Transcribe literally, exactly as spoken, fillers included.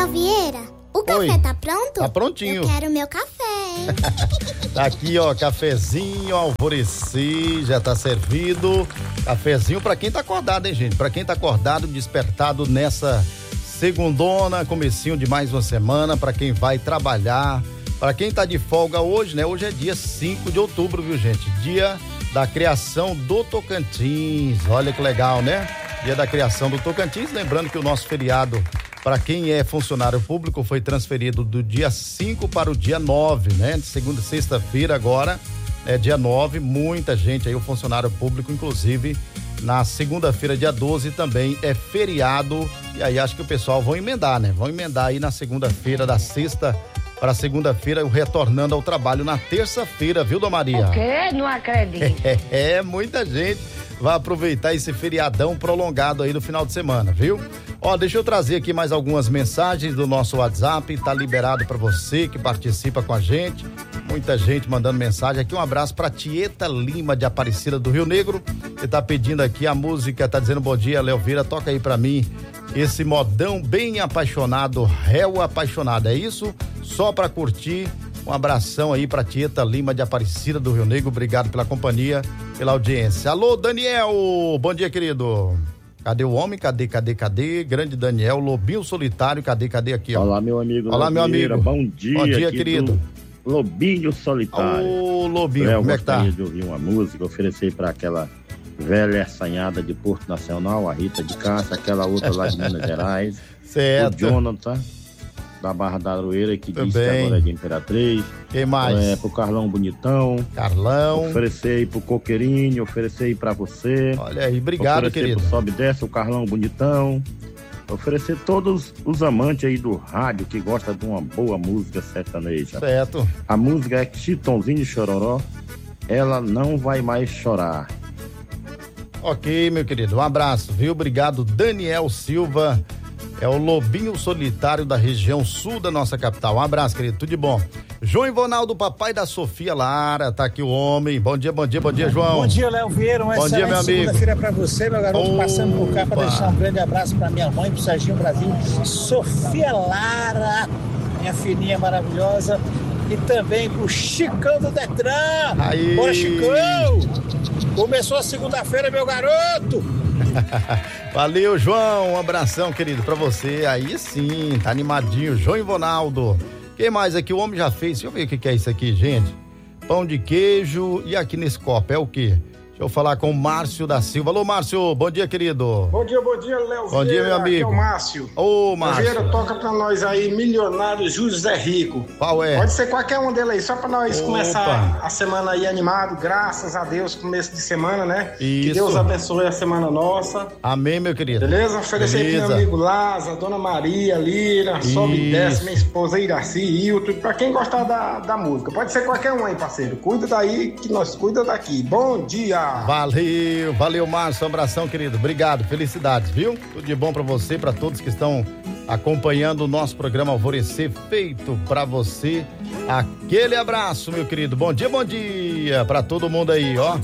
Léo Vieira, o café Oi. tá pronto? Tá prontinho. Eu quero meu café. Tá aqui, ó, cafezinho, alvoreci, já tá servido. Cafezinho pra quem tá acordado, hein, gente? Pra quem tá acordado, despertado nessa segundona, comecinho de mais uma semana, pra quem vai trabalhar, pra quem tá de folga hoje, né? Hoje é dia cinco de outubro, viu, gente? Dia da criação do Tocantins. Olha que legal, né? Dia da criação do Tocantins, lembrando que o nosso feriado para quem é funcionário público foi transferido do dia cinco para o dia nove, né? De segunda, sexta-feira agora é dia nove, muita gente aí, o funcionário público, inclusive na segunda-feira, dia doze, também é feriado, e aí acho que o pessoal vão emendar, né? Vão emendar aí na segunda-feira, da sexta para segunda-feira, retornando ao trabalho na terça-feira, viu, Dona Maria? O quê? Não acredito. É, é, muita gente vai aproveitar esse feriadão prolongado aí no final de semana, viu? Ó, deixa eu trazer aqui mais algumas mensagens do nosso WhatsApp, tá liberado para você que participa com a gente. Muita gente mandando mensagem aqui. Um abraço pra Tieta Lima de Aparecida do Rio Negro, que tá pedindo aqui a música, tá dizendo bom dia, Léo Vieira, toca aí pra mim esse modão bem apaixonado, réu apaixonado, é isso? Só pra curtir. Um abração aí pra Tieta Lima de Aparecida do Rio Negro, obrigado pela companhia, pela audiência. Alô, Daniel, bom dia, querido. Cadê o homem? Cadê, cadê, cadê? Grande Daniel, Lobinho Solitário, cadê, cadê aqui, ó? Olá, meu amigo. Olá, meu amigo. Bom dia. Bom dia, querido. Lobinho Solitário. Ô, Lobinho, Eu como é que tá? gostaria de ouvir uma música, oferecer para aquela velha assanhada de Porto Nacional, a Rita de Cássia, aquela outra lá de Minas Gerais. Certo. O Jonathan, da Barra da Aroeira, que Também. disse que agora é de Imperatriz. Quem mais? É, pro Carlão Bonitão. Carlão. Oferecer aí pro Coqueirinho, oferecer aí pra você. Olha aí, obrigado, oferecer querido. Pro Sobe e Desce, o Carlão Bonitão. Oferecer todos os amantes aí do rádio que gostam de uma boa música sertaneja. Certo. A música é Chitãozinho e Chororó, Ela Não Vai Mais Chorar. Ok, meu querido, um abraço, viu? Obrigado, Daniel Silva. É o Lobinho Solitário da região sul da nossa capital. Um abraço, querido, tudo de bom. João Ivonaldo, papai da Sofia Lara, tá aqui o homem. Bom dia, bom dia, bom dia, João. Bom dia, Léo Vieira. Uma bom dia, meu amigo. Segunda-feira pra você, meu garoto, Opa. passando por cá pra deixar um grande abraço pra minha mãe, pro Serginho Brasil, Sofia Lara, minha filhinha maravilhosa, e também pro Chicão do Detran. Aí. Bora, Chicão! Começou a segunda-feira, meu garoto! Valeu, João, um abração, querido, pra você. Aí sim, tá animadinho, João Ivonaldo. Quem mais aqui? O homem já fez. Deixa eu ver o que, que é isso aqui, gente. Pão de queijo. E aqui nesse copo é o quê? Deixa eu falar com o Márcio da Silva. Alô, Márcio, bom dia, querido. Bom dia, bom dia, Léo. Bom dia, meu amigo. Aqui é o Márcio. Ô, Márcio. Vieira, toca pra nós aí, Milionário José Rico. Qual é? Pode ser qualquer um dele aí, só pra nós Opa. começar a semana aí animado, graças a Deus, começo de semana, né? Isso. Que Deus abençoe a semana nossa. Amém, meu querido. Beleza? Oferecer aqui Beleza. meu amigo Lázaro, Dona Maria, Lira, Sobe e Desce, minha esposa Iraci, Hilton, pra quem gostar da, da música. Pode ser qualquer um aí, parceiro. Cuida daí, que nós cuida daqui. Bom dia! Valeu, valeu, Márcio, um abração, querido, obrigado, felicidades, viu? Tudo de bom pra você, pra todos que estão acompanhando o nosso programa Alvorecer, feito pra você, aquele abraço, meu querido, bom dia, bom dia pra todo mundo aí, ó.